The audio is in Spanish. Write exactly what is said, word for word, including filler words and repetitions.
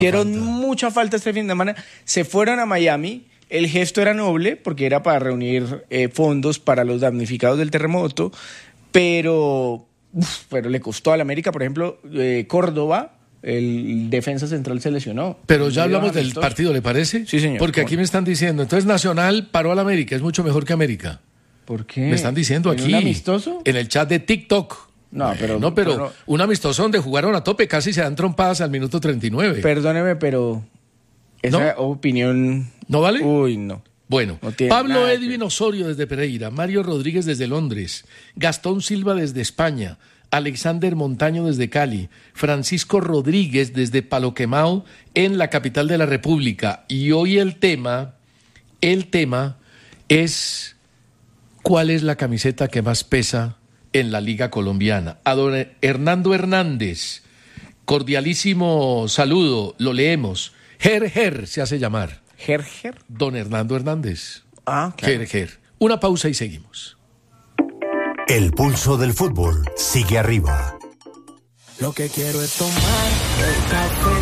Hicieron mucha falta este fin de semana. Se fueron a Miami. El gesto era noble porque era para reunir eh, fondos para los damnificados del terremoto, pero, uf, pero le costó al América, por ejemplo, eh, Córdoba, el defensa central se lesionó. Pero ya hablamos del partido, ¿le parece? Sí, señor. Porque aquí me están diciendo, entonces Nacional paró al América, es mucho mejor que América. ¿Por qué? Me están diciendo aquí. ¿En un amistoso? En el chat de TikTok. No, bueno, pero... No, pero, pero un amistoso donde jugaron a tope, casi se dan trompadas al minuto treinta y nueve. Perdóneme, pero esa ¿No? opinión... ¿No vale? Uy, no. Bueno, No tiene Pablo nada Edwin que... Osorio desde Pereira, Mario Rodríguez desde Londres, Gastón Silva desde España, Alexander Montaño desde Cali, Francisco Rodríguez desde Paloquemao en la capital de la República. Y hoy el tema, el tema es ¿cuál es la camiseta que más pesa en la Liga Colombiana? A don Hernando Hernández, cordialísimo saludo, lo leemos. Ger Ger se hace llamar. ¿Ger Ger? Don Hernando Hernández. Ah, claro. Ger Ger. Una pausa y seguimos. El pulso del fútbol sigue arriba. Lo que quiero es tomar el café.